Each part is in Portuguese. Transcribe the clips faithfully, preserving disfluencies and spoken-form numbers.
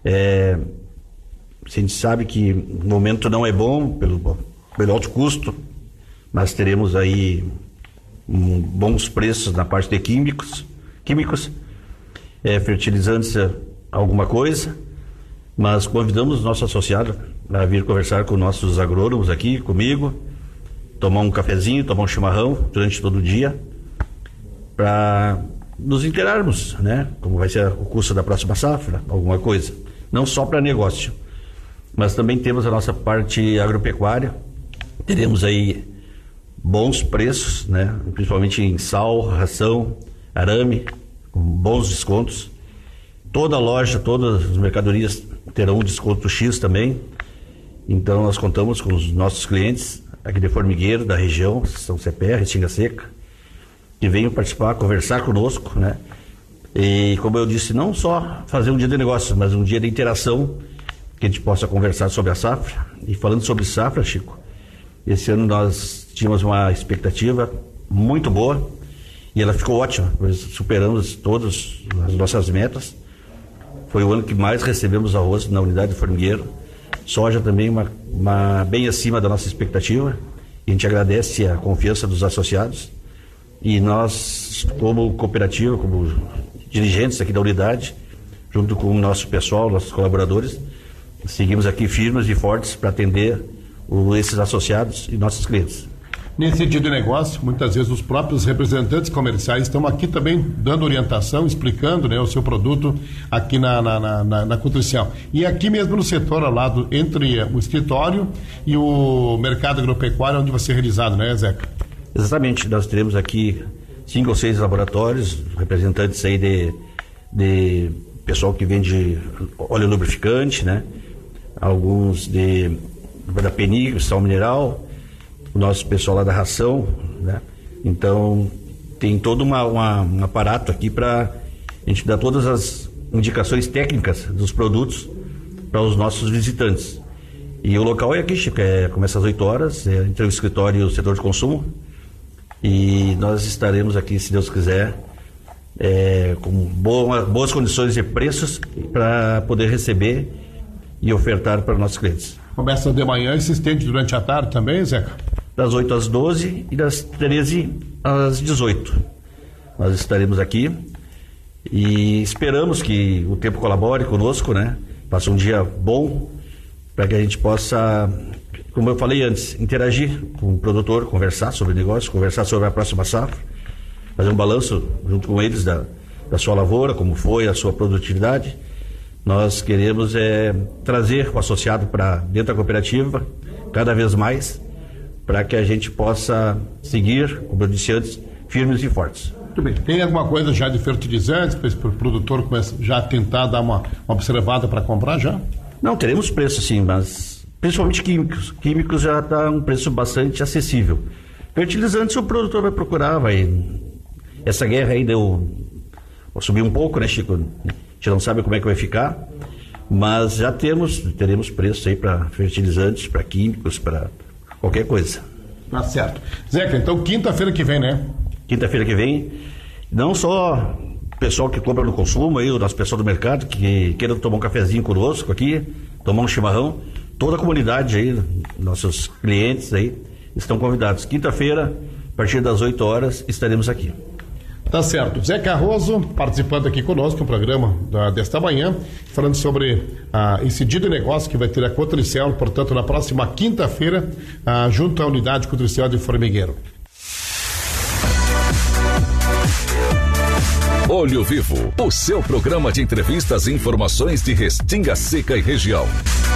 É, a gente sabe que o momento não é bom pelo, pelo alto custo, mas teremos aí um, bons preços na parte de químicos, químicos, é, fertilizantes, alguma coisa, mas convidamos o nosso associado a vir conversar com nossos agrônomos aqui, comigo, tomar um cafezinho, tomar um chimarrão durante todo o dia, para nos inteirarmos, né? Como vai ser o custo da próxima safra, alguma coisa. Não só para negócio, mas também temos a nossa parte agropecuária. Teremos aí bons preços, né? Principalmente em sal, ração, arame, com bons descontos. Toda loja, todas as mercadorias terão um desconto X também. Então nós contamos com os nossos clientes aqui de Formigueiro, da região, São Cepé, Restinga Seca, que venham participar, conversar conosco, né? E como eu disse, não só fazer um dia de negócio, mas um dia de interação, que a gente possa conversar sobre a safra. E falando sobre safra, Chico, esse ano nós tínhamos uma expectativa muito boa e ela ficou ótima, nós superamos todas as nossas metas. Foi o ano que mais recebemos arroz na unidade de Formigueiro, soja também uma, uma bem acima da nossa expectativa, e a gente agradece a confiança dos associados. E nós, como cooperativa, como dirigentes aqui da unidade, junto com o nosso pessoal, nossos colaboradores, seguimos aqui firmes e fortes para atender o, esses associados e nossos clientes. Nesse sentido de negócio, muitas vezes os próprios representantes comerciais estão aqui também dando orientação, explicando, né, o seu produto aqui na, na, na, na, na Cotrição. E aqui mesmo no setor ao lado, entre o escritório e o mercado agropecuário, onde vai ser realizado, né, Zeca? Exatamente, nós teremos aqui cinco ou seis laboratórios, representantes aí de, de pessoal que vende óleo lubrificante, né? Alguns de, da Penig, sal mineral, o nosso pessoal lá da ração, né? Então, tem todo uma, uma, um aparato aqui para a gente dar todas as indicações técnicas dos produtos para os nossos visitantes. E o local é aqui, Chico, é, começa às oito horas, é, entre o escritório e o setor de consumo. E nós estaremos aqui, se Deus quiser, é, com boa, boas condições de preços para poder receber e ofertar para nossos clientes. Começa de manhã e se estende durante a tarde também, Zeca? Das oito às doze e das treze às dezoito. Nós estaremos aqui e esperamos que o tempo colabore conosco, né? Passe um dia bom para que a gente possa, como eu falei antes, interagir com o produtor, conversar sobre o negócio, conversar sobre a próxima safra, fazer um balanço junto com eles da, da sua lavoura, como foi a sua produtividade. Nós queremos é, trazer o associado para dentro da cooperativa, cada vez mais, para que a gente possa seguir, como eu disse antes, firmes e fortes. Muito bem. Tem alguma coisa já de fertilizantes para o produtor começar já a tentar dar uma, uma observada para comprar já? Não, teremos preço sim, mas principalmente químicos. Químicos já está um preço bastante acessível. Fertilizantes o produtor vai procurar, vai... Essa guerra aí deu... Subiu um pouco, né, Chico? A gente não sabe como é que vai ficar, mas já temos, teremos preço aí para fertilizantes, para químicos, para qualquer coisa. Tá certo. Zeca, então quinta-feira que vem, né? Quinta-feira que vem, não só o pessoal que compra no consumo, aí, o nosso pessoal do mercado, que queira tomar um cafezinho conosco aqui, tomar um chimarrão, toda a comunidade aí, nossos clientes aí, estão convidados. Quinta-feira, a partir das oito horas, estaremos aqui. Tá certo. Zé Carroso participando aqui conosco no programa da, desta manhã, falando sobre ah, esse dia de negócio que vai ter a Cotricel, portanto, na próxima quinta-feira, ah, junto à unidade Cotricel de Formigueiro. Olho Vivo, o seu programa de entrevistas e informações de Restinga Seca e região.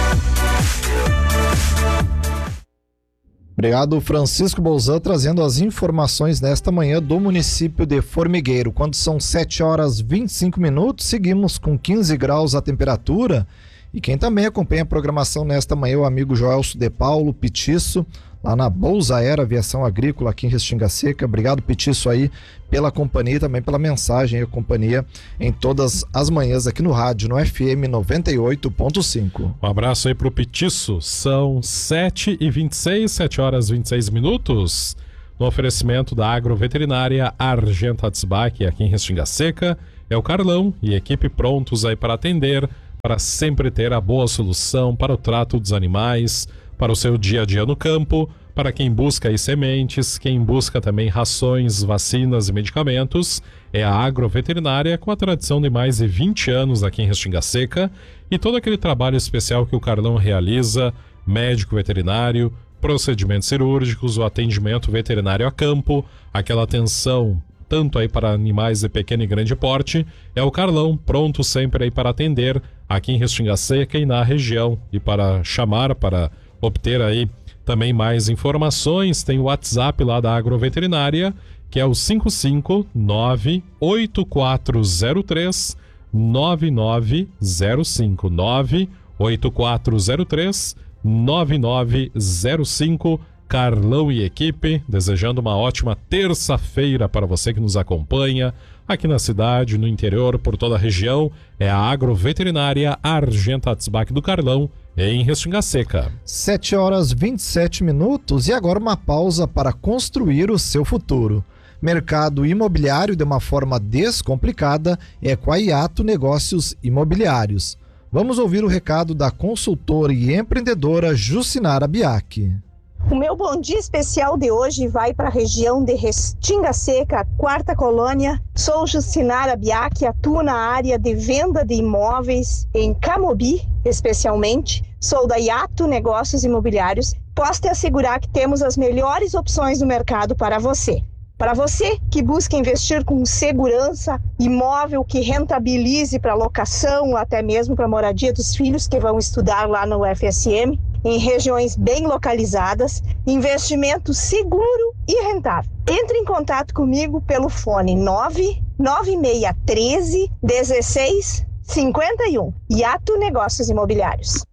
Obrigado, Francisco Bolzan, trazendo as informações nesta manhã do município de Formigueiro. Quando são sete horas e vinte e cinco minutos, seguimos com quinze graus a temperatura. E quem também acompanha a programação nesta manhã é o amigo Joelso de Paulo Pitiço, lá na Bolsa Aérea Aviação Agrícola, aqui em Restinga Seca. Obrigado, Pitiço, aí, pela companhia e também pela mensagem e a companhia em todas as manhãs aqui no rádio, no F M noventa e oito ponto cinco. Um abraço aí pro Pitiço. São sete e vinte e seis, sete horas e vinte e seis minutos, no oferecimento da Agroveterinária Argenta Atzbach, aqui em Restinga Seca. É o Carlão e equipe prontos aí para atender para sempre ter a boa solução para o trato dos animais, para o seu dia a dia no campo, para quem busca aí sementes, quem busca também rações, vacinas e medicamentos. É a Agroveterinária, com a tradição de mais de vinte anos aqui em Restinga Seca, e todo aquele trabalho especial que o Carlão realiza, médico veterinário, procedimentos cirúrgicos, o atendimento veterinário a campo, aquela atenção tanto aí para animais de pequeno e grande porte. É o Carlão, pronto sempre aí para atender aqui em Restinga Seca e na região. E para chamar, para obter aí também mais informações, tem o WhatsApp lá da Agroveterinária, que é o cinco cinco nove oito quatro zero três nove nove zero cinco, nove oito quatro zero três nove nove zero cinco. Carlão e equipe, desejando uma ótima terça-feira para você que nos acompanha aqui na cidade, no interior, por toda a região. É a Agroveterinária Argenta Atzbach do Carlão, em Restinga Seca. sete horas e vinte e sete minutos e agora uma pausa para construir o seu futuro. Mercado imobiliário de uma forma descomplicada é com a Iato Negócios Imobiliários. Vamos ouvir o recado da consultora e empreendedora Jucinara Biac. O meu bom dia especial de hoje vai para a região de Restinga Seca, quarta colônia. Sou Jucinara Biac, atuo na área de venda de imóveis em Camobi, especialmente. Sou da Iato Negócios Imobiliários. Posso te assegurar que temos as melhores opções do mercado para você. Para você que busca investir com segurança, imóvel que rentabilize para locação ou até mesmo para moradia dos filhos que vão estudar lá no U F S M, em regiões bem localizadas, investimento seguro e rentável. Entre em contato comigo pelo fone nove nove seis um três um seis cinco um. Iato Negócios Imobiliários.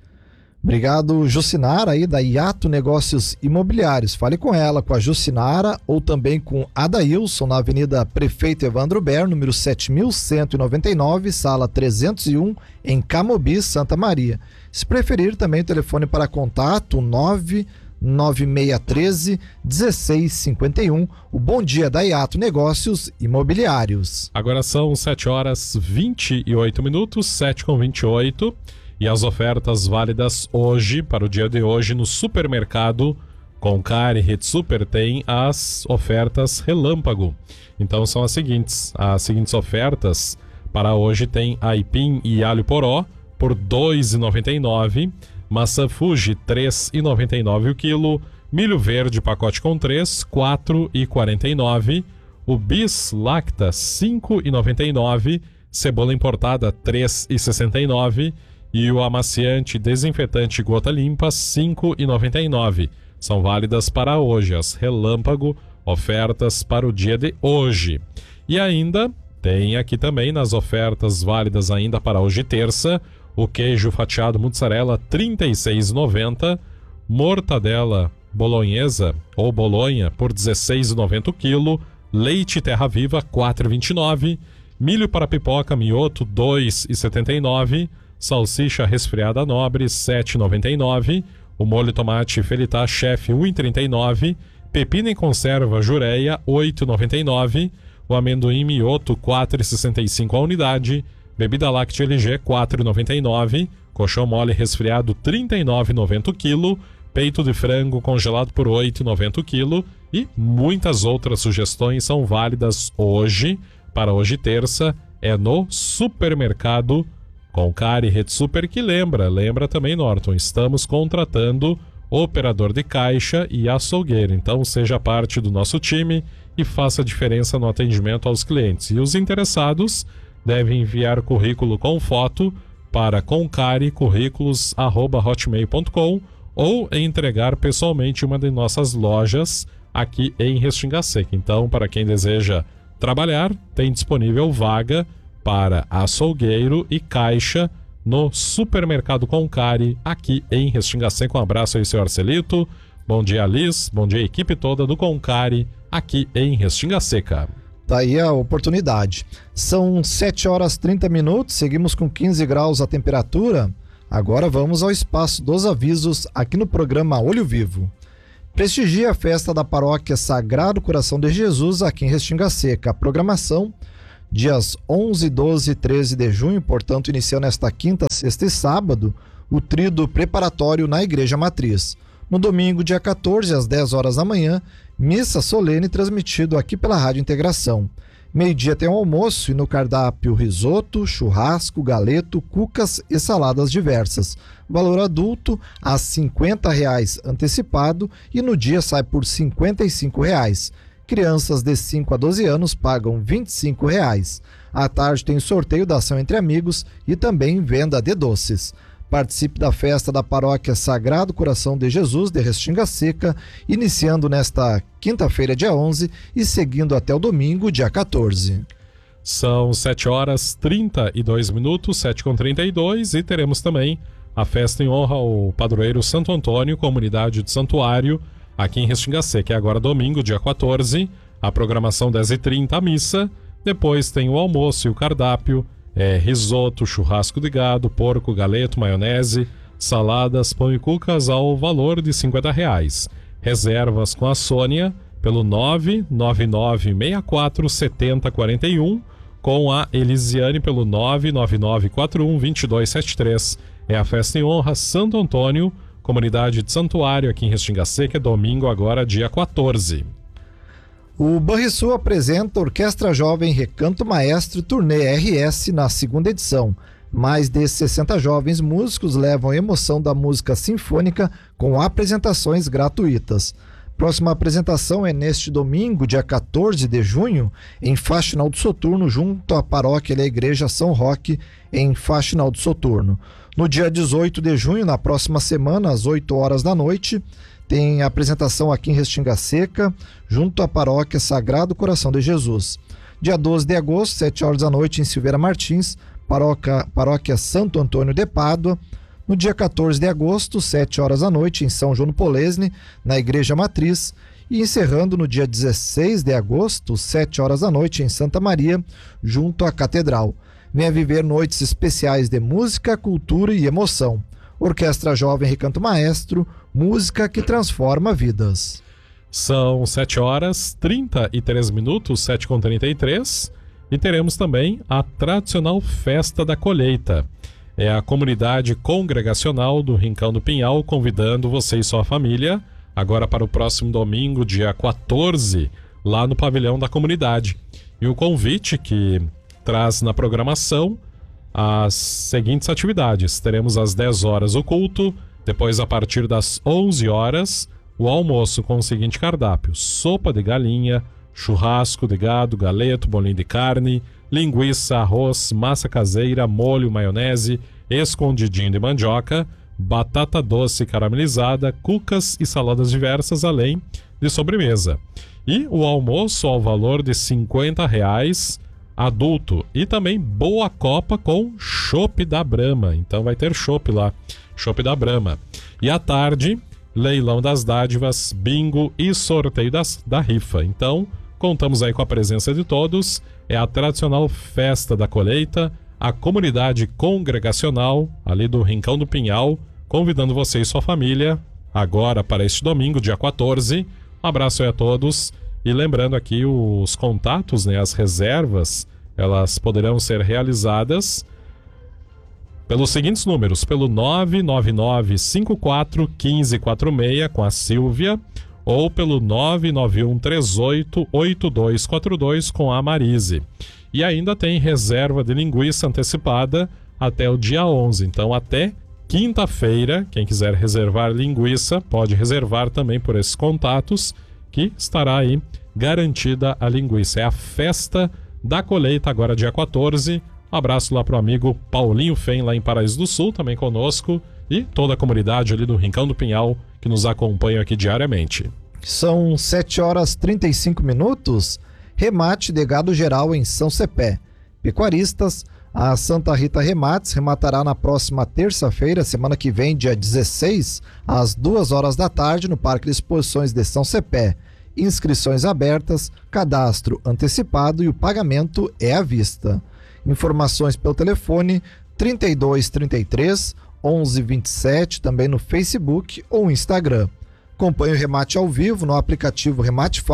Obrigado, Jucinara, aí da Iato Negócios Imobiliários. Fale com ela, com a Jucinara, ou também com Adailson, na Avenida Prefeito Evandro Ber, número sete mil cento e noventa e nove, sala trezentos e um, em Camobi, Santa Maria. Se preferir, também o telefone para contato nove nove seis um três um seis cinco um. O bom dia da Iato Negócios Imobiliários. Agora são sete horas e vinte e oito minutos, sete com vinte e oito. E as ofertas válidas hoje, para o dia de hoje, no supermercado Concari Rede Super, tem as ofertas relâmpago. Então são as seguintes, as seguintes ofertas para hoje: tem aipim e alho poró por dois reais e noventa e nove centavos, maçã Fuji três reais e noventa e nove centavos o quilo, milho verde pacote com três, quatro reais e quarenta e nove centavos, o bis lacta cinco reais e noventa e nove centavos, cebola importada três reais e sessenta e nove centavos, e o amaciante desinfetante gota limpa cinco reais e noventa e nove centavos. São válidas para hoje, as relâmpago ofertas para o dia de hoje. E ainda tem aqui também nas ofertas válidas ainda para hoje terça, o queijo fatiado mussarela trinta e seis reais e noventa centavos, mortadela bolonhesa ou bolonha por dezesseis reais e noventa centavos o quilo, leite terra viva quatro reais e vinte e nove centavos, milho para pipoca mioto dois reais e setenta e nove centavos, salsicha resfriada nobre sete reais e noventa e nove centavos, o molho tomate Felitá Chef um real e trinta e nove centavos, pepino em conserva Jureia oito reais e noventa e nove centavos, o amendoim mioto quatro reais e sessenta e cinco centavos a unidade, bebida láctea L G quatro reais e noventa e nove centavos, colchão mole resfriado trinta e nove reais e noventa centavos o quilo, peito de frango congelado por oito reais e noventa centavos o quilo, e muitas outras sugestões são válidas hoje, para hoje terça, é no supermercado Concari Rede Super, que lembra, lembra também, Norton, estamos contratando operador de caixa e açougueiro, então seja parte do nosso time e faça diferença no atendimento aos clientes. E os interessados devem enviar currículo com foto para concari currículos arroba hotmail ponto com ou entregar pessoalmente em uma de nossas lojas aqui em Restinga Seca. Então, para quem deseja trabalhar, tem disponível vaga para açougueiro e caixa no supermercado Concari, aqui em Restinga Seca. Um abraço aí, senhor Arcelito. Bom dia, Liz. Bom dia, equipe toda do Concari, aqui em Restinga Seca. Tá aí a oportunidade. São sete horas e trinta minutos, seguimos com quinze graus a temperatura. Agora vamos ao espaço dos avisos aqui no programa Olho Vivo. Prestigie a festa da Paróquia Sagrado Coração de Jesus aqui em Restinga Seca. A programação Dias onze, doze e treze de junho, portanto, iniciando nesta quinta, sexta e sábado, o tríduo preparatório na Igreja Matriz. No domingo, dia quatorze, às dez horas da manhã, missa solene transmitido aqui pela Rádio Integração. Meio-dia tem um almoço e no cardápio risoto, churrasco, galeto, cucas e saladas diversas. Valor adulto a cinquenta reais antecipado e no dia sai por cinquenta e cinco reais. Crianças de cinco a doze anos pagam vinte e cinco reais. À tarde tem sorteio da ação entre amigos e também venda de doces. Participe da festa da Paróquia Sagrado Coração de Jesus de Restinga Seca, iniciando nesta quinta-feira, dia onze, e seguindo até o domingo, dia quatorze. São sete horas trinta e dois minutos, sete com trinta e dois, e teremos também a festa em honra ao padroeiro Santo Antônio, comunidade de Santuário, aqui em Restinga Seca. É agora domingo, dia quatorze, a programação dez e trinta, a missa, depois tem o almoço e o cardápio. É, risoto, churrasco de gado, porco, galeto, maionese, saladas, pão e cucas ao valor de cinquenta reais. Reservas com a Sônia pelo nove nove nove seis quatro sete zero quatro um, com a Elisiane pelo nove nove nove quatro um dois dois sete três. É a festa em honra Santo Antônio, comunidade de Santuário, aqui em Restinga Seca, é domingo agora, dia quatorze. O Banrisul apresenta Orquestra Jovem Recanto Maestro Turnê R S na segunda edição. Mais de sessenta jovens músicos levam a emoção da música sinfônica com apresentações gratuitas. Próxima apresentação é neste domingo, dia quatorze de junho, em Faxinal do Soturno, junto à paróquia da Igreja São Roque, em Faxinal do Soturno. No dia dezoito de junho, na próxima semana, às oito horas da noite, tem a apresentação aqui em Restinga Seca, junto à paróquia Sagrado Coração de Jesus. Dia doze de agosto, sete horas da noite, em Silveira Martins, paróquia, paróquia Santo Antônio de Pádua. No dia quatorze de agosto, sete horas da noite, em São João do Polesne, na Igreja Matriz. E encerrando no dia dezesseis de agosto, sete horas da noite, em Santa Maria, junto à Catedral. Venha viver noites especiais de música, cultura e emoção. Orquestra Jovem Recanto Maestro, música que transforma vidas. São sete horas trinta e três minutos, sete com trinta e três, e teremos também a tradicional Festa da Colheita. É a comunidade congregacional do Rincão do Pinhal convidando você e sua família agora para o próximo domingo, dia quatorze, lá no pavilhão da comunidade. E o convite que traz na programação as seguintes atividades: teremos às dez horas o culto, depois a partir das onze horas o almoço com o seguinte cardápio: sopa de galinha, churrasco de gado, galeto, bolinho de carne, linguiça, arroz, massa caseira, molho, maionese, escondidinho de mandioca, batata doce caramelizada, cucas e saladas diversas, além de sobremesa. E o almoço ao valor de cinquenta reais adulto, e também boa copa com chopp da Brahma. Então vai ter chopp lá, chopp da Brahma. E à tarde, leilão das dádivas, bingo e sorteio das, da rifa. Então contamos aí com a presença de todos. É a tradicional Festa da Colheita, a comunidade congregacional ali do Rincão do Pinhal, convidando você e sua família agora para este domingo, dia quatorze. Um abraço aí a todos. E lembrando aqui os contatos, né, as reservas, elas poderão ser realizadas pelos seguintes números: pelo nove nove nove cinco quatro um cinco quatro seis com a Silvia, ou pelo nove nove um três oito oito dois quatro dois com a Marise. E ainda tem reserva de linguiça antecipada até o dia onze. Então até quinta-feira, quem quiser reservar linguiça pode reservar também por esses contatos, que estará aí garantida a linguiça. É a Festa da Colheita, agora dia quatorze. Um abraço lá pro amigo Paulinho Fen, lá em Paraíso do Sul, também conosco, e toda a comunidade ali do Rincão do Pinhal que nos acompanha aqui diariamente. São sete horas e trinta e cinco minutos. Remate de gado geral em São Cepé. Pecuaristas, a Santa Rita Remates rematará na próxima terça-feira, semana que vem, dia dezesseis, às duas horas da tarde, no Parque de Exposições de São Cepé. Inscrições abertas, cadastro antecipado e o pagamento é à vista. Informações pelo telefone trinta e dois, trinta e três, onze, vinte e sete, também no Facebook ou Instagram. Acompanhe o remate ao vivo no aplicativo Rematify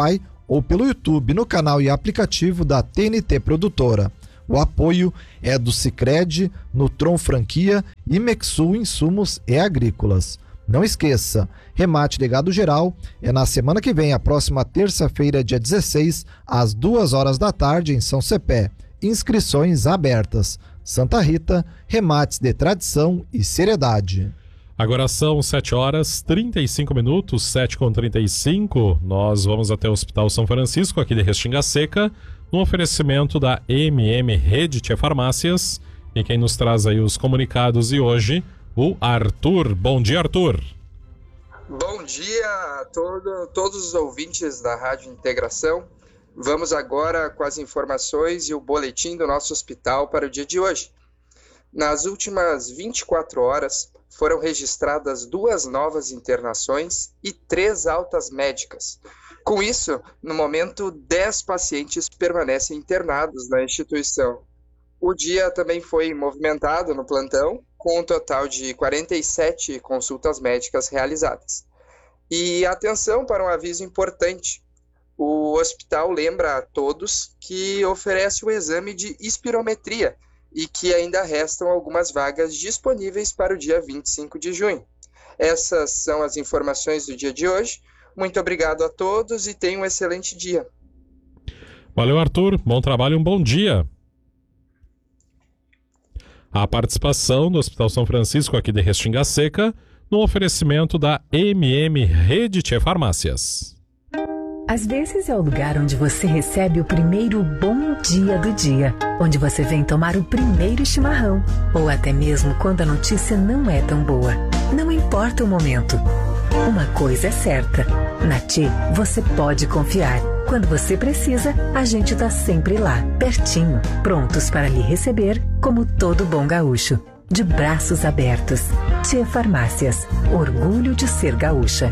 ou pelo YouTube no canal e aplicativo da T N T Produtora. O apoio é do Sicredi, Nutron Franquia e Mexul Insumos e Agrícolas. Não esqueça, remate de gado geral é na semana que vem, a próxima terça-feira, dia dezesseis, às duas horas da tarde, em São Cepé. Inscrições abertas. Santa Rita, remates de tradição e seriedade. Agora são sete horas e trinta e cinco minutos, sete com trinta e cinco. Nós vamos até o Hospital São Francisco, aqui de Restinga Seca, no oferecimento da M M Rede Tia Farmácias. E quem nos traz aí os comunicados de hoje, o Arthur. Bom dia, Arthur. Bom dia a todo, todos os ouvintes da Rádio Integração. Vamos agora com as informações e o boletim do nosso hospital para o dia de hoje. Nas últimas vinte e quatro horas, foram registradas duas novas internações e três altas médicas. Com isso, no momento, dez pacientes permanecem internados na instituição. O dia também foi movimentado no plantão, com um total de quarenta e sete consultas médicas realizadas. E atenção para um aviso importante. O hospital lembra a todos que oferece o exame de espirometria e que ainda restam algumas vagas disponíveis para o dia vinte e cinco de junho. Essas são as informações do dia de hoje. Muito obrigado a todos e tenham um excelente dia. Valeu, Arthur. Bom trabalho e um bom dia. A participação do Hospital São Francisco, aqui de Restinga Seca, no oferecimento da M M Rede Tia Farmácias. Às vezes é o lugar onde você recebe o primeiro bom dia do dia, onde você vem tomar o primeiro chimarrão, ou até mesmo quando a notícia não é tão boa. Não importa o momento. Uma coisa é certa, na T E você pode confiar. Quando você precisa, a gente tá sempre lá, pertinho, prontos para lhe receber como todo bom gaúcho. De braços abertos. T E Farmácias, orgulho de ser gaúcha.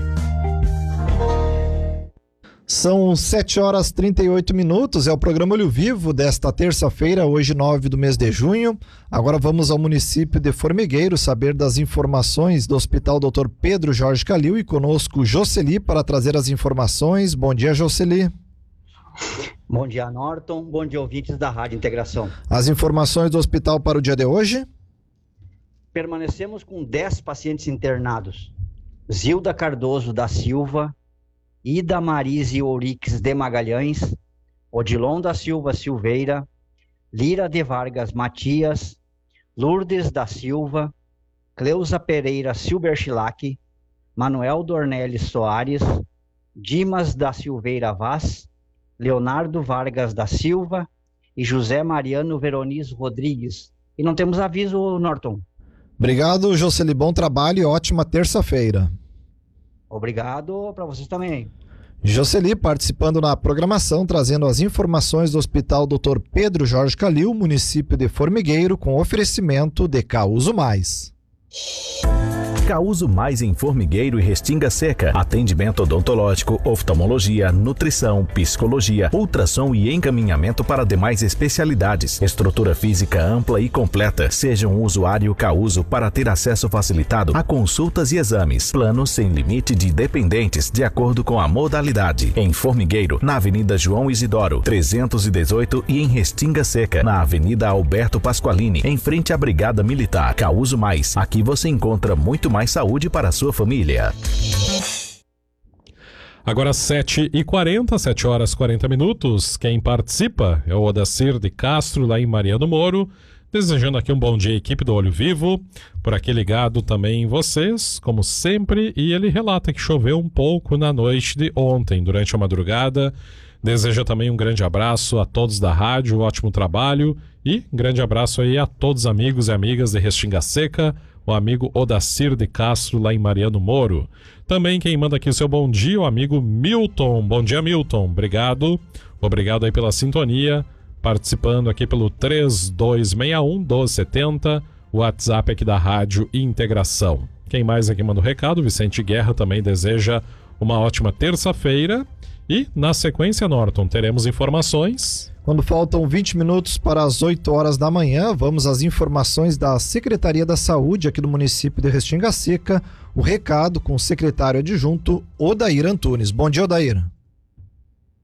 São sete horas e trinta e oito minutos, é o programa Olho Vivo desta terça-feira, hoje nove do mês de junho. Agora vamos ao município de Formigueiro saber das informações do Hospital doutor Pedro Jorge Calil e conosco Jocely para trazer as informações. Bom dia, Jocely. Bom dia, Norton. Bom dia, ouvintes da Rádio Integração. As informações do hospital para o dia de hoje? Permanecemos com dez pacientes internados. Zilda Cardoso da Silva, Ida Marise Ourix de Magalhães, Odilon da Silva Silveira, Lira de Vargas Matias, Lourdes da Silva, Cleusa Pereira Silberchilac, Manuel Dornelles Soares, Dimas da Silveira Vaz, Leonardo Vargas da Silva e José Mariano Veronis Rodrigues. E não temos aviso, Norton. Obrigado, Jocely. Bom trabalho e ótima terça-feira. Obrigado para vocês também. Jocely participando na programação, trazendo as informações do Hospital doutor Pedro Jorge Calil, município de Formigueiro, com oferecimento de Causo Mais. Causo Mais em Formigueiro e Restinga Seca. Atendimento odontológico, oftalmologia, nutrição, psicologia, ultrassom e encaminhamento para demais especialidades. Estrutura física ampla e completa. Seja um usuário Causo para ter acesso facilitado a consultas e exames. Plano sem limite de dependentes, de acordo com a modalidade. Em Formigueiro, na Avenida João Isidoro, trezentos e dezoito, e em Restinga Seca, na Avenida Alberto Pasqualini, em frente à Brigada Militar. Causo Mais. Aqui você encontra muito mais saúde para a sua família. Agora sete e quarenta, sete horas e quarenta minutos. Quem participa é o Odacir de Castro, lá em Mariano Moro, desejando aqui um bom dia à equipe do Olho Vivo, por aqui ligado também em vocês, como sempre, e ele relata que choveu um pouco na noite de ontem, durante a madrugada. Deseja também um grande abraço a todos da rádio, um ótimo trabalho, e um grande abraço aí a todos os amigos e amigas de Restinga Seca, o amigo Odacir de Castro, lá em Mariano Moro. Também quem manda aqui o seu bom dia, o amigo Milton. Bom dia, Milton. Obrigado. Obrigado aí pela sintonia. Participando aqui pelo três dois seis um, doze setenta, o WhatsApp aqui da Rádio Integração. Quem mais aqui manda o recado? Vicente Guerra também deseja uma ótima terça-feira. E, na sequência, Norton, teremos informações. Quando faltam vinte minutos para as oito horas da manhã, vamos às informações da Secretaria da Saúde aqui do município de Restinga Seca. O recado com o secretário adjunto Odair Antunes. Bom dia, Odair.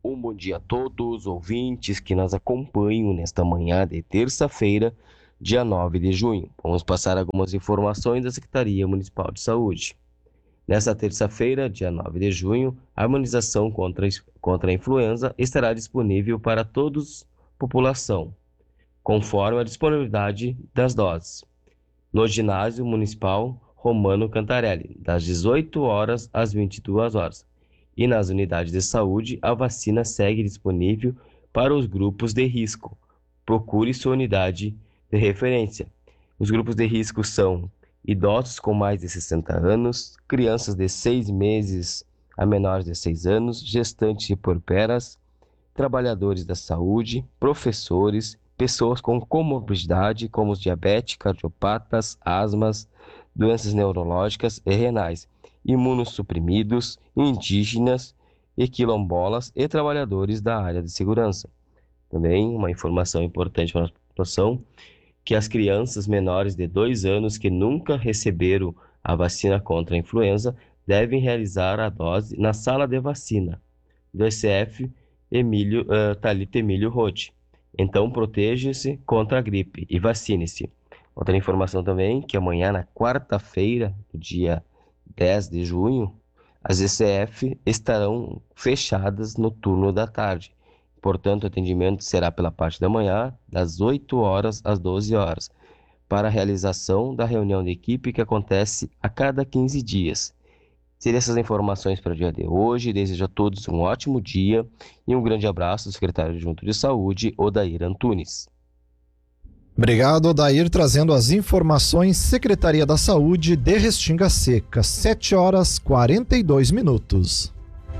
Um bom dia a todos os ouvintes que nos acompanham nesta manhã de terça-feira, dia nove de junho. Vamos passar algumas informações da Secretaria Municipal de Saúde. Nesta terça-feira, dia nove de junho, a imunização contra, contra a influenza estará disponível para toda a população, conforme a disponibilidade das doses. No ginásio municipal Romano Cantarelli, das dezoito horas às vinte e duas horas. E nas unidades de saúde, a vacina segue disponível para os grupos de risco. Procure sua unidade de referência. Os grupos de risco são idosos com mais de sessenta anos, crianças de seis meses a menores de seis anos, gestantes e puerperas, trabalhadores da saúde, professores, pessoas com comorbidade como os diabetes, cardiopatas, asmas, doenças neurológicas e renais, imunossuprimidos, indígenas e quilombolas e trabalhadores da área de segurança. Também uma informação importante para a população, que as crianças menores de dois anos que nunca receberam a vacina contra a influenza devem realizar a dose na sala de vacina do E C F Emílio, uh, Thalita Emílio Roth. Então proteja-se contra a gripe e vacine-se. Outra informação também, que amanhã, na quarta-feira, dia dez de junho, as E C F estarão fechadas no turno da tarde. Portanto, o atendimento será pela parte da manhã, das oito horas às doze horas, para a realização da reunião de equipe que acontece a cada quinze dias. Seriam essas informações para o dia de hoje. Desejo a todos um ótimo dia e um grande abraço do secretário adjunto de Saúde, Odair Antunes. Obrigado, Odair, trazendo as informações. Secretaria da Saúde de Restinga Seca, sete horas e quarenta e dois minutos.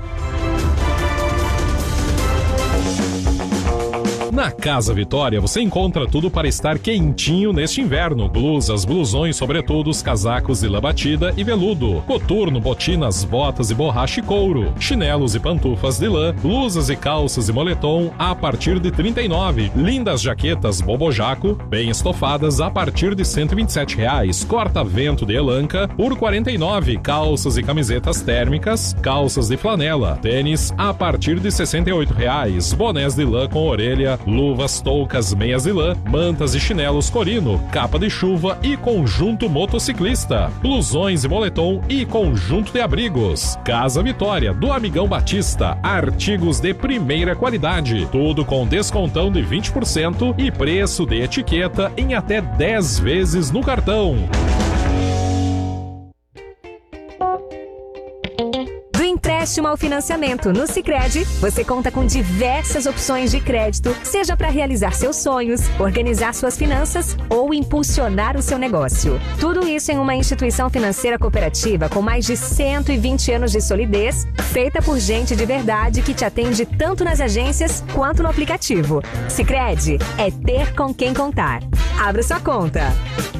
Na Casa Vitória você encontra tudo para estar quentinho neste inverno. Blusas, blusões, sobretudos, casacos de lã batida e veludo, coturno, botinas, botas e borracha e couro, chinelos e pantufas de lã, blusas e calças e moletom a partir de trinta e nove reais. Lindas jaquetas bobojaco, bem estofadas a partir de cento e vinte e sete reais. Corta-vento de elanca por quarenta e nove reais. Calças e camisetas térmicas, calças de flanela, tênis a partir de sessenta e oito reais. Bonés de lã com orelha, luvas, toucas, meias de lã, mantas e chinelos Corino, capa de chuva e conjunto motociclista, blusões e moletom e conjunto de abrigos. Casa Vitória, do Amigão Batista, artigos de primeira qualidade, tudo com descontão de vinte por cento e preço de etiqueta em até dez vezes no cartão. Empréstimo ao financiamento no Sicredi, você conta com diversas opções de crédito, seja para realizar seus sonhos, organizar suas finanças ou impulsionar o seu negócio. Tudo isso em uma instituição financeira cooperativa com mais de cento e vinte anos de solidez, feita por gente de verdade que te atende tanto nas agências quanto no aplicativo. Sicredi é ter com quem contar. Abra sua conta.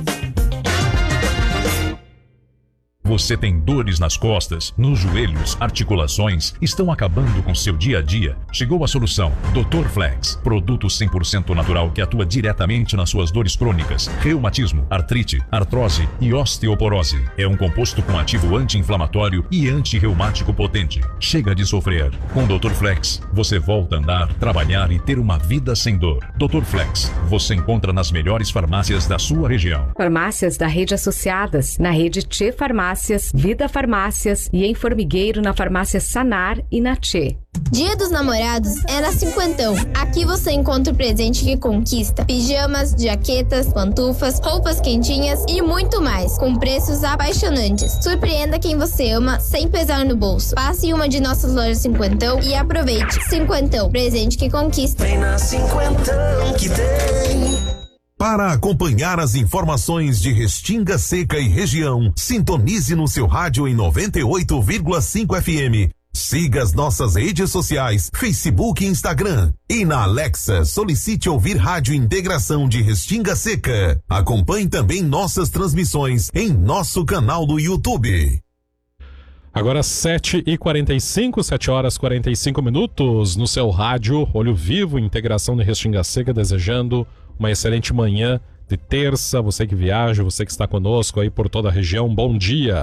Você tem dores nas costas, nos joelhos, articulações, estão acabando com seu dia a dia? Chegou a solução. doutor Flex, produto cem por cento natural que atua diretamente nas suas dores crônicas, reumatismo, artrite, artrose e osteoporose. É um composto com ativo anti-inflamatório e anti-reumático potente. Chega de sofrer. Com doutor Flex, você volta a andar, trabalhar e ter uma vida sem dor. doutor Flex, você encontra nas melhores farmácias da sua região. Farmácias da rede associadas, na rede Tchê Farmácias, Vida Farmácias e em Formigueiro na farmácia Sanar e na Tchê. Dia dos Namorados é na Cinquentão. Aqui você encontra o presente que conquista: pijamas, jaquetas, pantufas, roupas quentinhas e muito mais, com preços apaixonantes. Surpreenda quem você ama sem pesar no bolso. Passe em uma de nossas lojas Cinquentão e aproveite. Cinquentão, presente que conquista. Vem na Cinquentão que tem. Para acompanhar as informações de Restinga Seca e região, sintonize no seu rádio em noventa e oito vírgula cinco F M. Siga as nossas redes sociais, Facebook e Instagram. E na Alexa, solicite ouvir Rádio Integração de Restinga Seca. Acompanhe também nossas transmissões em nosso canal do YouTube. Agora sete e quarenta e cinco, sete horas e quarenta e cinco minutos, no seu rádio, Olho Vivo, Integração de Restinga Seca, desejando uma excelente manhã de terça. Você que viaja, você que está conosco aí por toda a região, bom dia.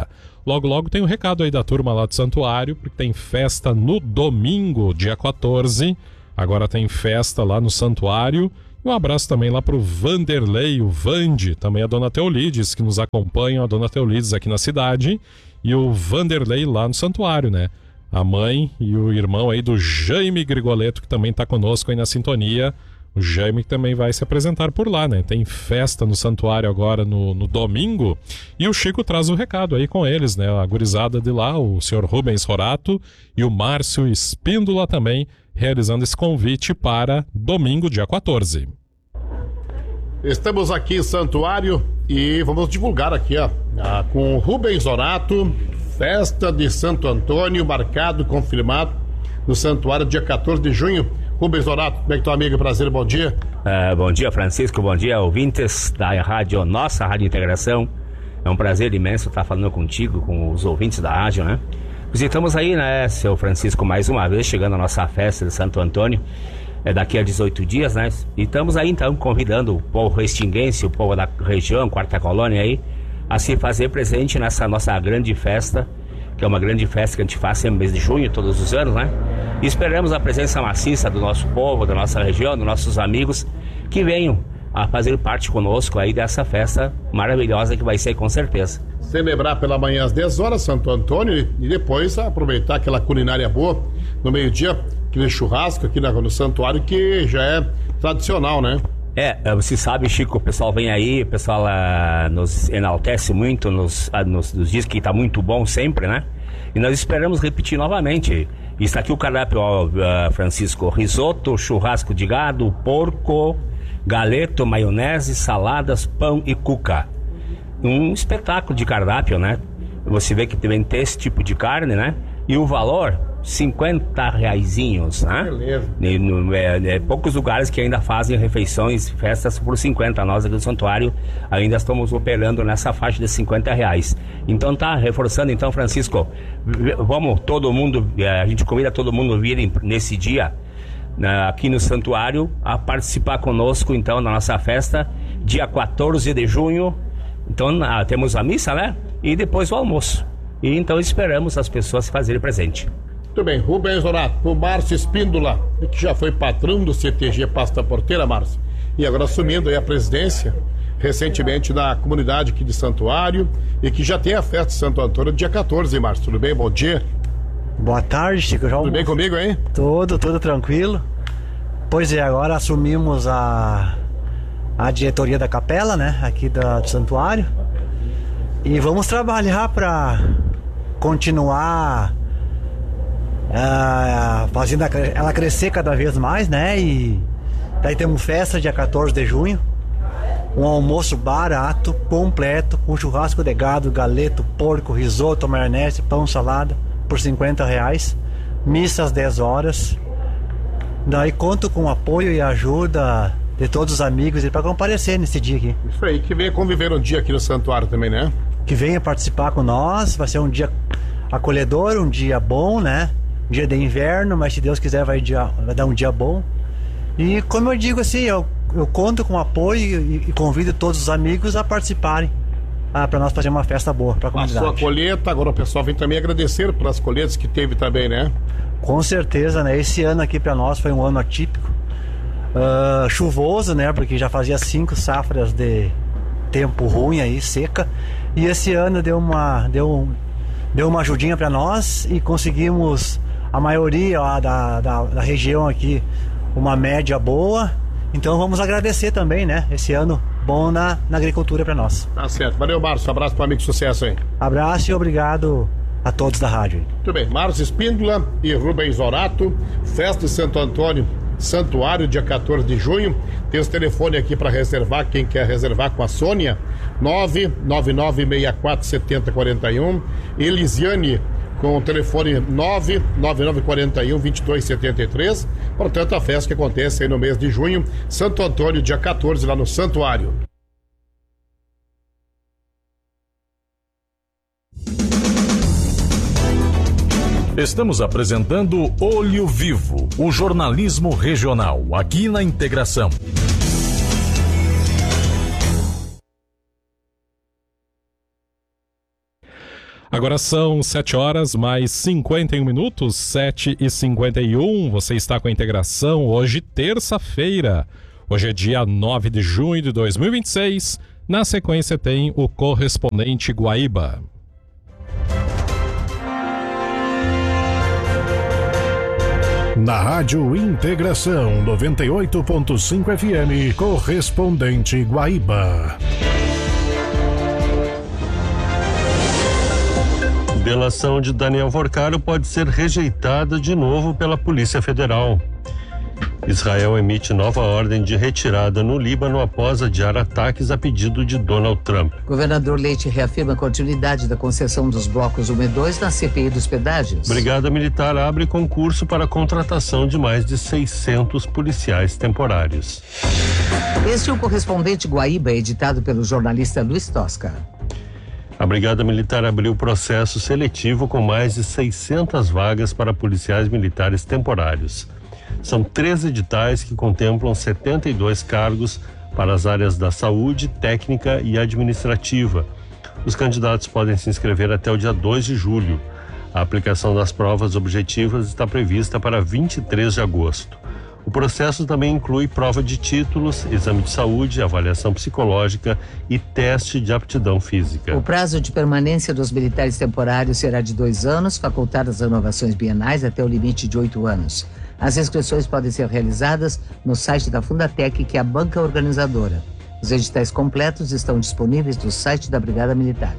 logo logo tem um recado aí da turma lá do Santuário, porque tem festa no domingo, dia quatorze. Agora tem festa lá no Santuário. Um abraço também lá pro Vanderlei, o Vande, também a dona Teolides, que nos acompanham, a dona Teolides aqui na cidade, e o Vanderlei lá no Santuário, né? A mãe e o irmão aí do Jaime Grigoleto, que também tá conosco aí na sintonia. O Jaime também vai se apresentar por lá, né? Tem festa no Santuário agora no, no domingo. E o Chico traz o recado aí com eles, né? A gurizada de lá, o senhor Rubens Rorato e o Márcio Espíndola também, realizando esse convite para domingo, dia quatorze. Estamos aqui em Santuário e vamos divulgar aqui, ó, com o Rubens Rorato, festa de Santo Antônio, marcado, confirmado, no Santuário, dia quatorze de junho. Rubens Rorato, como é que tá, amigo? Prazer, bom dia. Uh, bom dia, Francisco, bom dia, ouvintes da rádio, nossa Rádio Integração. É um prazer imenso estar falando contigo, com os ouvintes da rádio, né? Visitamos aí, né, seu Francisco, mais uma vez, chegando à nossa festa de Santo Antônio, é daqui a dezoito dias, né? E estamos aí, então, convidando o povo restinguense, o povo da região, Quarta Colônia aí, a se fazer presente nessa nossa grande festa, que é uma grande festa que a gente faz sempre no mês de junho, todos os anos, né? E esperamos a presença maciça do nosso povo, da nossa região, dos nossos amigos, que venham a fazer parte conosco aí dessa festa maravilhosa que vai ser, com certeza. Celebrar pela manhã às dez horas, Santo Antônio, e depois aproveitar aquela culinária boa, no meio-dia, aquele churrasco aqui no Santuário, que já é tradicional, né? É, você sabe, Chico, o pessoal vem aí, o pessoal uh, nos enaltece muito, nos, uh, nos, nos diz que tá muito bom sempre, né? E nós esperamos repetir novamente. Está aqui o cardápio, uh, Francisco: risoto, churrasco de gado, porco, galeto, maionese, saladas, pão e cuca. Um espetáculo de cardápio, né? Você vê que também tem esse tipo de carne, né? E o valor, cinquenta reaisinhos, né? Beleza. E, no, é, é, poucos lugares que ainda fazem refeições, festas por cinquenta. Nós aqui do Santuário ainda estamos operando nessa faixa de cinquenta reais. Então tá, reforçando então, Francisco, vamos todo mundo, a gente convida todo mundo a vir nesse dia, aqui no Santuário, a participar conosco então na nossa festa, dia quatorze de junho. Então temos a missa, né? E depois o almoço. E então esperamos as pessoas se fazerem presente. Muito bem, Rubens Rorato, o Márcio Espíndola, que já foi patrão do C T G Pasta Porteira, Márcio, e agora assumindo aí a presidência recentemente da comunidade aqui de Santuário, e que já tem a festa de Santo Antônio dia quatorze, Márcio. Tudo bem? Bom dia. Boa tarde, Chico. Já tudo bem comigo, hein? Tudo, tudo tranquilo. Pois é, agora assumimos a, a diretoria da capela, né, aqui da, do Santuário, e vamos trabalhar para continuar Uh, fazendo ela crescer cada vez mais, né? E daí temos festa dia quatorze de junho, um almoço barato, completo, com churrasco de gado, galeto, porco, risoto, maionese, pão, salada, por cinquenta reais, missa às dez horas. Daí conto com o apoio e ajuda de todos os amigos para comparecer nesse dia aqui. Isso aí, que venha conviver um dia aqui no Santuário também, né? Que venha participar com nós, vai ser um dia acolhedor, um dia bom, né? Dia de inverno, mas se Deus quiser vai, dia, vai dar um dia bom. E como eu digo assim, eu, eu conto com apoio e, e convido todos os amigos a participarem, ah, para nós fazer uma festa boa para a comunidade. A sua colheita, agora o pessoal vem também agradecer pelas colheitas que teve também, né? Com certeza, né? Esse ano aqui para nós foi um ano atípico, uh, chuvoso, né? Porque já fazia cinco safras de tempo ruim aí, seca. E esse ano deu uma, deu, deu uma ajudinha para nós e conseguimos a maioria ó, da, da, da região aqui, uma média boa. Então vamos agradecer também, né? Esse ano bom na, na agricultura para nós. Tá certo. Valeu, Márcio. Abraço para o amigo, sucesso aí. Abraço e obrigado a todos da rádio. Muito bem. Márcio Espíndola e Rubens Rorato, festa de Santo Antônio, Santuário, dia quatorze de junho. Tem os telefones aqui para reservar, quem quer reservar com a Sônia, nove nove nove seis quatro sete zero quatro um. Elisiane, com o telefone nove nove nove quatro um, dois dois sete três. Portanto, a festa que acontece aí no mês de junho, Santo Antônio, dia quatorze, lá no Santuário. Estamos apresentando Olho Vivo, o jornalismo regional, aqui na Integração. Agora são sete horas mais cinquenta e um minutos, sete e cinquenta e um. Você está com a integração hoje, terça-feira. Hoje é dia nove de junho de dois mil e vinte e seis. Na sequência tem o correspondente Guaíba. Na Rádio Integração noventa e oito ponto cinco F M, correspondente Guaíba. Delação de Daniel Vorcaro pode ser rejeitada de novo pela Polícia Federal. Israel emite nova ordem de retirada no Líbano após adiar ataques a pedido de Donald Trump. Governador Leite reafirma a continuidade da concessão dos blocos um e dois na C P I dos pedágios. Brigada Militar abre concurso para a contratação de mais de seiscentos policiais temporários. Este é o correspondente Guaíba, editado pelo jornalista Luiz Tosca. A Brigada Militar abriu processo seletivo com mais de seiscentas vagas para policiais militares temporários. São três editais que contemplam setenta e dois cargos para as áreas da saúde, técnica e administrativa. Os candidatos podem se inscrever até o dia dois de julho. A aplicação das provas objetivas está prevista para vinte e três de agosto. O processo também inclui prova de títulos, exame de saúde, avaliação psicológica e teste de aptidão física. O prazo de permanência dos militares temporários será de dois anos, facultadas renovações bienais até o limite de oito anos. As inscrições podem ser realizadas no site da Fundatec, que é a banca organizadora. Os editais completos estão disponíveis no site da Brigada Militar.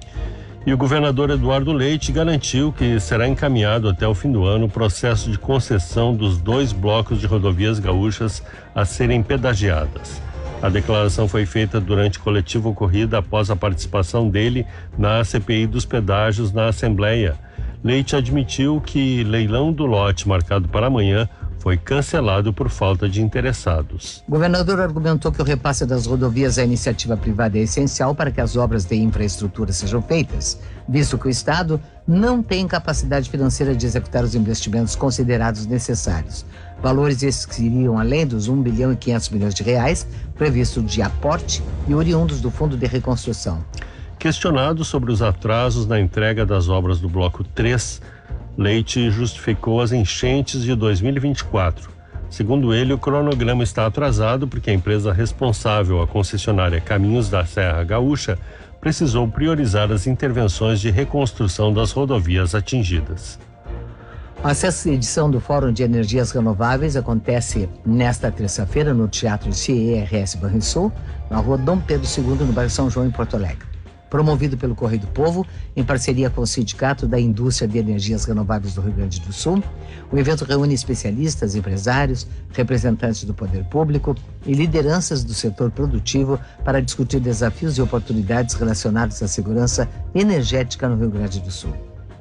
E o governador Eduardo Leite garantiu que será encaminhado até o fim do ano o processo de concessão dos dois blocos de rodovias gaúchas a serem pedagiadas. A declaração foi feita durante coletiva ocorrida após a participação dele na C P I dos pedágios na Assembleia. Leite admitiu que leilão do lote marcado para amanhã foi cancelado por falta de interessados. O governador argumentou que o repasse das rodovias à iniciativa privada é essencial para que as obras de infraestrutura sejam feitas, visto que o Estado não tem capacidade financeira de executar os investimentos considerados necessários. Valores esses que iriam além dos um bilhão e quinhentos milhões de reais previstos de aporte e oriundos do Fundo de Reconstrução. Questionado sobre os atrasos na entrega das obras do Bloco três, Leite justificou as enchentes de dois mil e vinte e quatro. Segundo ele, o cronograma está atrasado porque a empresa responsável, a concessionária Caminhos da Serra Gaúcha, precisou priorizar as intervenções de reconstrução das rodovias atingidas. A sexta edição do Fórum de Energias Renováveis acontece nesta terça-feira no Teatro C E R S Banrisul, na rua Dom Pedro segundo, no bairro São João, em Porto Alegre. Promovido pelo Correio do Povo, em parceria com o Sindicato da Indústria de Energias Renováveis do Rio Grande do Sul, o evento reúne especialistas, empresários, representantes do poder público e lideranças do setor produtivo para discutir desafios e oportunidades relacionados à segurança energética no Rio Grande do Sul.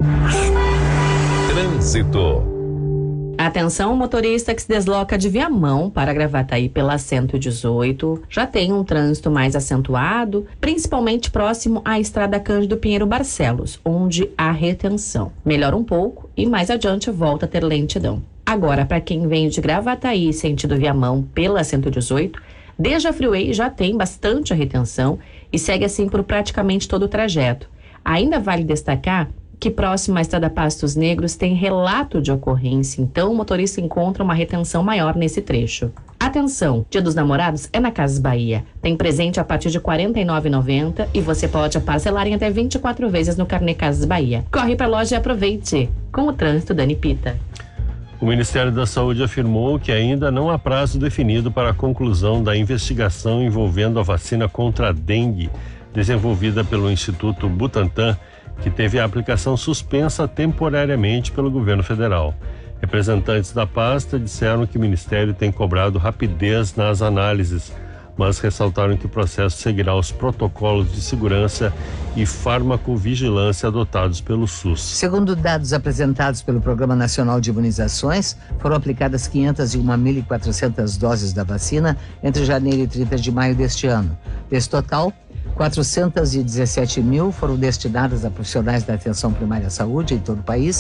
Trânsito. Atenção, motorista que se desloca de Viamão para Gravataí pela cento e dezoito. Já tem um trânsito mais acentuado, principalmente próximo à Estrada Cândido Pinheiro Barcelos, onde há retenção. Melhora um pouco e mais adiante volta a ter lentidão. Agora, para quem vem de Gravataí sentido Viamão pela cento e dezoito, desde a Freeway já tem bastante retenção e segue assim por praticamente todo o trajeto. Ainda vale destacar que próximo à Estrada Pastos Negros tem relato de ocorrência, então o motorista encontra uma retenção maior nesse trecho. Atenção, Dia dos Namorados é na Casas Bahia. Tem presente a partir de quarenta e nove reais e noventa centavos e você pode parcelar em até vinte e quatro vezes no Carnê Casas Bahia. Corre para a loja e aproveite. Com o trânsito, Dani Pita. O Ministério da Saúde afirmou que ainda não há prazo definido para a conclusão da investigação envolvendo a vacina contra a dengue, desenvolvida pelo Instituto Butantan, que teve a aplicação suspensa temporariamente pelo governo federal. Representantes da pasta disseram que o Ministério tem cobrado rapidez nas análises, mas ressaltaram que o processo seguirá os protocolos de segurança e farmacovigilância adotados pelo SUS. Segundo dados apresentados pelo Programa Nacional de Imunizações, foram aplicadas quinhentas e uma mil e quatrocentas doses da vacina entre janeiro e trinta de maio deste ano. Desse total, quatrocentas e dezessete mil foram destinadas a profissionais da atenção primária à saúde em todo o país,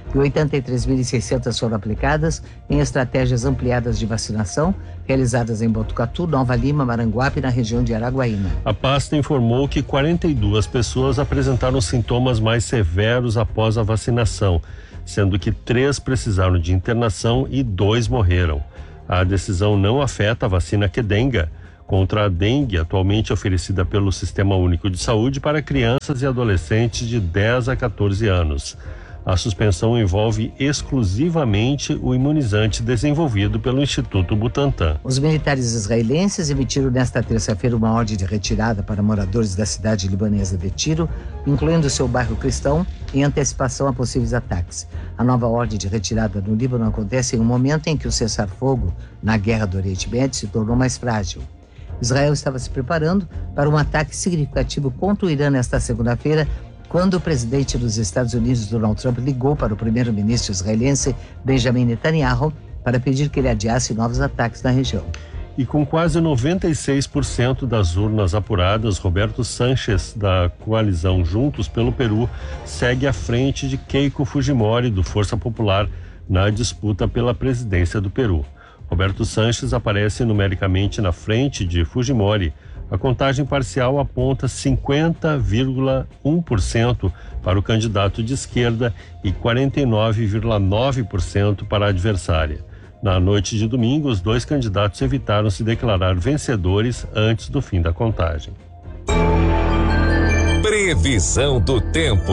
e oitenta e três mil e seiscentas foram aplicadas em estratégias ampliadas de vacinação realizadas em Botucatu, Nova Lima, Maranguape e na região de Araguaína. A pasta informou que quarenta e duas pessoas apresentaram sintomas mais severos após a vacinação, sendo que três precisaram de internação e dois morreram. A decisão não afeta a vacina Qdenga contra a dengue, atualmente oferecida pelo Sistema Único de Saúde para crianças e adolescentes de dez a quatorze anos. A suspensão envolve exclusivamente o imunizante desenvolvido pelo Instituto Butantan. Os militares israelenses emitiram nesta terça-feira uma ordem de retirada para moradores da cidade libanesa de Tiro, incluindo seu bairro cristão, em antecipação a possíveis ataques. A nova ordem de retirada no Líbano acontece em um momento em que o cessar-fogo na guerra do Oriente Médio se tornou mais frágil. Israel estava se preparando para um ataque significativo contra o Irã nesta segunda-feira, quando o presidente dos Estados Unidos, Donald Trump, ligou para o primeiro-ministro israelense, Benjamin Netanyahu, para pedir que ele adiasse novos ataques na região. E com quase noventa e seis por cento das urnas apuradas, Roberto Sanches, da coalizão Juntos pelo Peru, segue à frente de Keiko Fujimori, do Força Popular, na disputa pela presidência do Peru. Roberto Sanches aparece numericamente na frente de Fujimori. A contagem parcial aponta cinquenta vírgula um por cento para o candidato de esquerda e quarenta e nove vírgula nove por cento para a adversária. Na noite de domingo, os dois candidatos evitaram se declarar vencedores antes do fim da contagem. Previsão do tempo.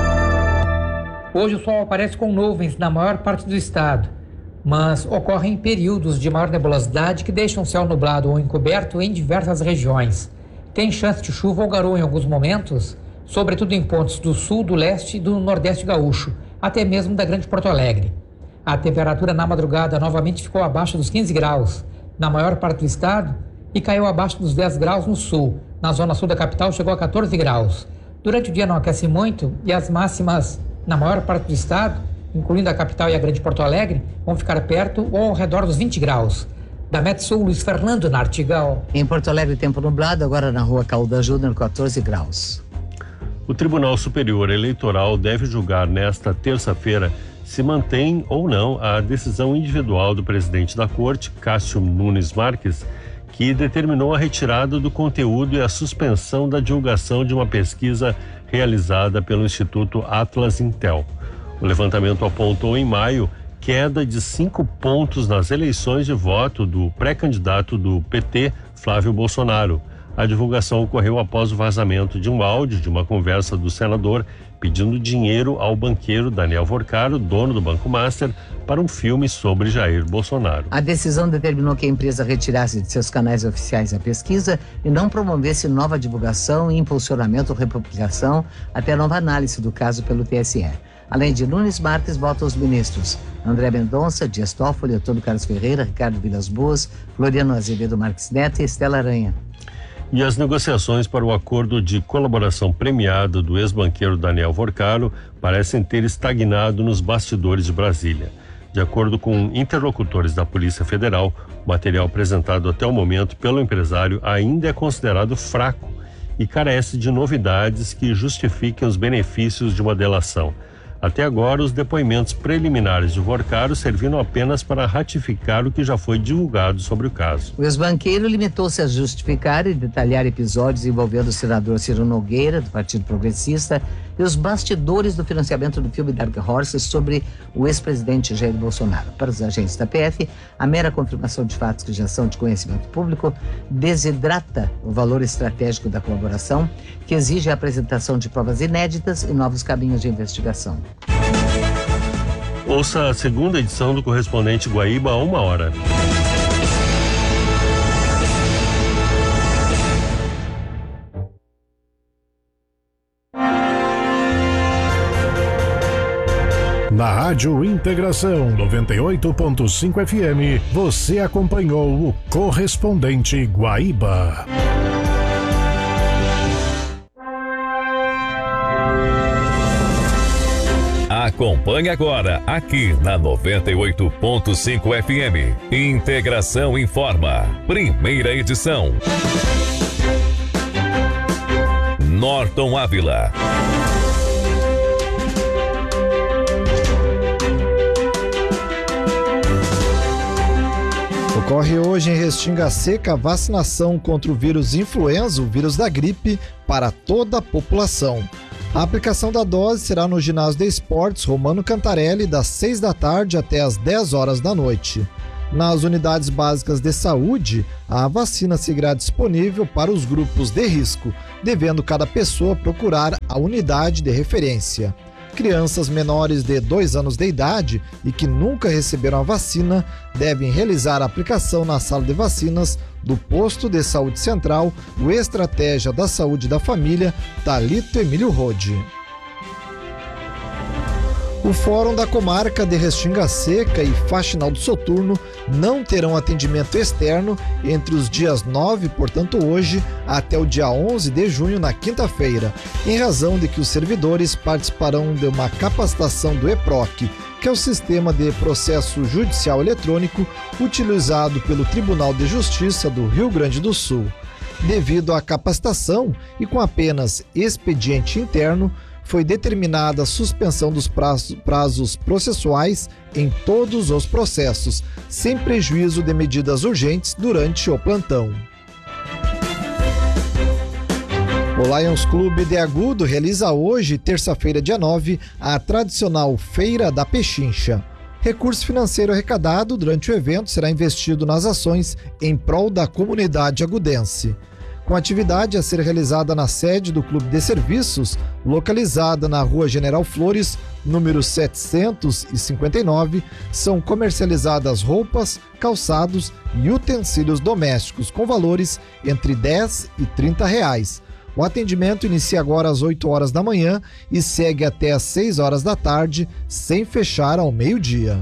Hoje o sol aparece com nuvens na maior parte do estado, mas ocorrem períodos de maior nebulosidade que deixam o céu nublado ou encoberto em diversas regiões. Tem chance de chuva ou garoa em alguns momentos, sobretudo em pontos do sul, do leste e do nordeste gaúcho, até mesmo da Grande Porto Alegre. A temperatura na madrugada novamente ficou abaixo dos quinze graus na maior parte do estado e caiu abaixo dos dez graus no sul. Na zona sul da capital chegou a quatorze graus. Durante o dia não aquece muito e as máximas na maior parte do estado, incluindo a capital e a Grande Porto Alegre, vão ficar perto ou ao redor dos vinte graus. Da Metsul, Luiz Fernando Nartigal. Em Porto Alegre, tempo nublado, agora na rua Calda Júnior, quatorze graus. O Tribunal Superior Eleitoral deve julgar nesta terça-feira se mantém ou não a decisão individual do presidente da Corte, Cássio Nunes Marques, que determinou a retirada do conteúdo e a suspensão da divulgação de uma pesquisa realizada pelo Instituto Atlas Intel. O levantamento apontou em maio queda de cinco pontos nas eleições de voto do pré-candidato do P T, Flávio Bolsonaro. A divulgação ocorreu após o vazamento de um áudio de uma conversa do senador pedindo dinheiro ao banqueiro Daniel Vorcaro, dono do Banco Master, para um filme sobre Jair Bolsonaro. A decisão determinou que a empresa retirasse de seus canais oficiais a pesquisa e não promovesse nova divulgação, impulsionamento ou republicação até nova análise do caso pelo T S E. Além de Nunes Marques, votam os ministros André Mendonça, Dias Toffoli, Antônio Carlos Ferreira, Ricardo Vilas Boas, Floriano Azevedo Marques Neto e Estela Aranha. E as negociações para o acordo de colaboração premiada do ex-banqueiro Daniel Vorcaro parecem ter estagnado nos bastidores de Brasília. De acordo com interlocutores da Polícia Federal, o material apresentado até o momento pelo empresário ainda é considerado fraco e carece de novidades que justifiquem os benefícios de uma delação. Até agora, os depoimentos preliminares de Vorcaro serviram apenas para ratificar o que já foi divulgado sobre o caso. O ex-banqueiro limitou-se a justificar e detalhar episódios envolvendo o senador Ciro Nogueira, do Partido Progressista, e os bastidores do financiamento do filme Dark Horse sobre o ex-presidente Jair Bolsonaro. Para os agentes da P F, a mera confirmação de fatos que já são de conhecimento público desidrata o valor estratégico da colaboração, que exige a apresentação de provas inéditas e novos caminhos de investigação. Ouça a segunda edição do Correspondente Guaíba a uma hora. Na Rádio Integração noventa e oito ponto cinco F M, você acompanhou o Correspondente Guaíba. Acompanhe agora, aqui na noventa e oito ponto cinco F M. Integração Informa. Primeira edição. Norton Ávila. Ocorre hoje em Restinga Seca a vacinação contra o vírus influenza, o vírus da gripe, para toda a população. A aplicação da dose será no ginásio de esportes Romano Cantarelli, das seis da tarde até as dez horas da noite. Nas unidades básicas de saúde, a vacina seguirá disponível para os grupos de risco, devendo cada pessoa procurar a unidade de referência. Crianças menores de dois anos de idade e que nunca receberam a vacina devem realizar a aplicação na sala de vacinas do Posto de Saúde Central, o Estratégia da Saúde da Família, Thalito Emílio Rode. O Fórum da Comarca de Restinga Seca e Faxinal do Soturno não terão atendimento externo entre os dias nove, portanto hoje, até o dia onze de junho, na quinta-feira, em razão de que os servidores participarão de uma capacitação do EPROC, que é o Sistema de Processo Judicial Eletrônico utilizado pelo Tribunal de Justiça do Rio Grande do Sul. Devido à capacitação e com apenas expediente interno, foi determinada a suspensão dos prazos, prazos processuais em todos os processos, sem prejuízo de medidas urgentes durante o plantão. O Lions Clube de Agudo realiza hoje, terça-feira, dia nove, a tradicional Feira da Pechincha. Recurso financeiro arrecadado durante o evento será investido nas ações em prol da comunidade agudense. Com atividade a ser realizada na sede do Clube de Serviços, localizada na Rua General Flores, número setecentos e cinquenta e nove, são comercializadas roupas, calçados e utensílios domésticos com valores entre dez e trinta reais. O atendimento inicia agora às oito horas da manhã e segue até às seis horas da tarde, sem fechar ao meio-dia.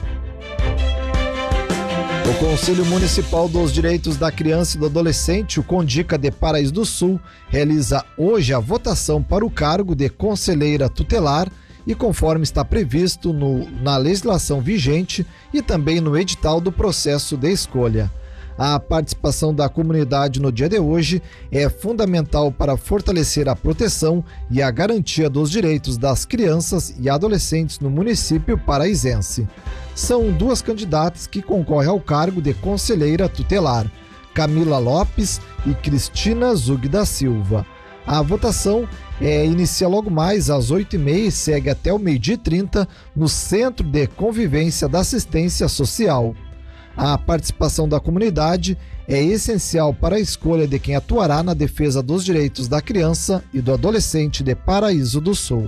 O Conselho Municipal dos Direitos da Criança e do Adolescente, o CONDICA de Paraíso do Sul, realiza hoje a votação para o cargo de conselheira tutelar e conforme está previsto no, na legislação vigente e também no edital do processo de escolha. A participação da comunidade no dia de hoje é fundamental para fortalecer a proteção e a garantia dos direitos das crianças e adolescentes no município paraisense. São duas candidatas que concorrem ao cargo de conselheira tutelar, Camila Lopes e Cristina Zug da Silva. A votação é, inicia logo mais às oito e meia e segue até o meio-dia e trinta no Centro de Convivência da Assistência Social. A participação da comunidade é essencial para a escolha de quem atuará na defesa dos direitos da criança e do adolescente de Paraíso do Sul.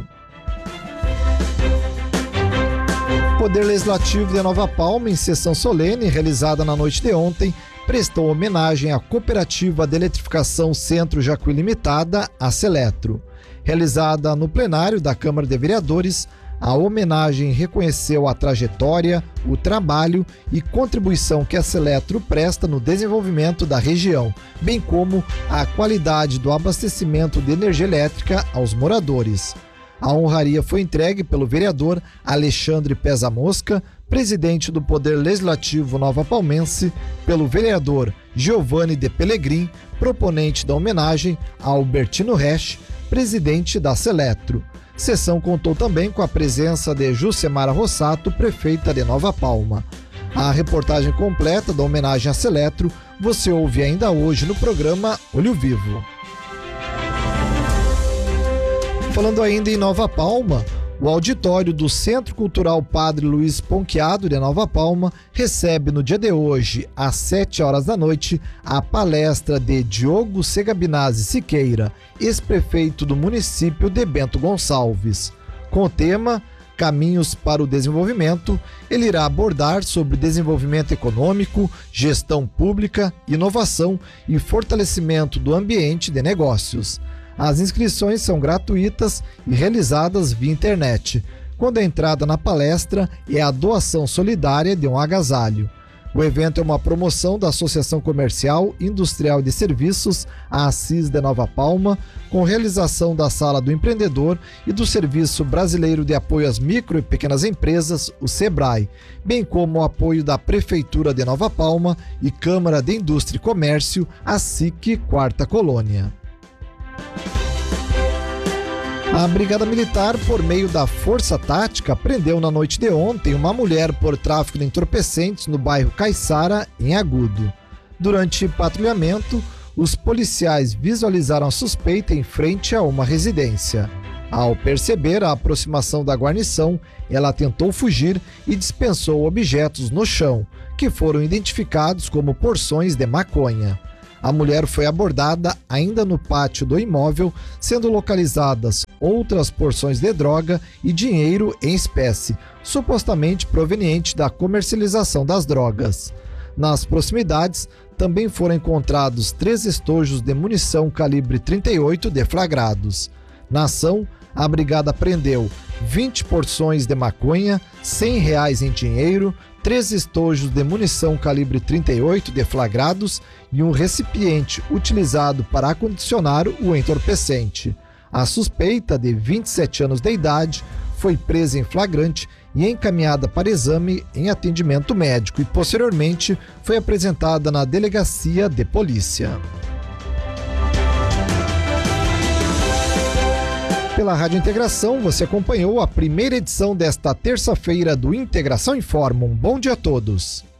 O Poder Legislativo de Nova Palma, em sessão solene realizada na noite de ontem, prestou homenagem à Cooperativa de Eletrificação Centro Jacuí Limitada, a Seletro. Realizada no plenário da Câmara de Vereadores, a homenagem reconheceu a trajetória, o trabalho e contribuição que a Seletro presta no desenvolvimento da região, bem como a qualidade do abastecimento de energia elétrica aos moradores. A honraria foi entregue pelo vereador Alexandre Pesa Mosca, presidente do Poder Legislativo Nova Palmense, pelo vereador Giovanni de Pelegrim, proponente da homenagem a Albertino Resch, presidente da Seletro. Sessão contou também com a presença de Jucemara Rossato, prefeita de Nova Palma. A reportagem completa da homenagem a Seletro você ouve ainda hoje no programa Olho Vivo. Falando ainda em Nova Palma, o auditório do Centro Cultural Padre Luiz Ponquiado de Nova Palma recebe no dia de hoje, às sete horas da noite, a palestra de Diogo Segabinazzi Siqueira, ex-prefeito do município de Bento Gonçalves. Com o tema Caminhos para o Desenvolvimento, ele irá abordar sobre desenvolvimento econômico, gestão pública, inovação e fortalecimento do ambiente de negócios. As inscrições são gratuitas e realizadas via internet, quando a entrada na palestra é a doação solidária de um agasalho. O evento é uma promoção da Associação Comercial, Industrial e de Serviços, a ACIS de Nova Palma, com realização da Sala do Empreendedor e do Serviço Brasileiro de Apoio às Micro e Pequenas Empresas, o SEBRAE, bem como o apoio da Prefeitura de Nova Palma e Câmara de Indústria e Comércio, a SIC Quarta Colônia. A Brigada Militar, por meio da Força Tática, prendeu na noite de ontem uma mulher por tráfico de entorpecentes no bairro Caiçara, em Agudo. Durante patrulhamento, os policiais visualizaram a suspeita em frente a uma residência. Ao perceber a aproximação da guarnição, ela tentou fugir e dispensou objetos no chão, que foram identificados como porções de maconha. A mulher foi abordada ainda no pátio do imóvel, sendo localizadas outras porções de droga e dinheiro em espécie, supostamente proveniente da comercialização das drogas. Nas proximidades, também foram encontrados três estojos de munição calibre trinta e oito deflagrados. Na ação, a brigada apreendeu vinte porções de maconha, cem reais em dinheiro, três estojos de munição calibre trinta e oito deflagrados e um recipiente utilizado para acondicionar o entorpecente. A suspeita, de vinte e sete anos de idade, foi presa em flagrante e encaminhada para exame em atendimento médico e posteriormente foi apresentada na delegacia de polícia. Pela Rádio Integração, você acompanhou a primeira edição desta terça-feira do Integração Informa. Um bom dia a todos.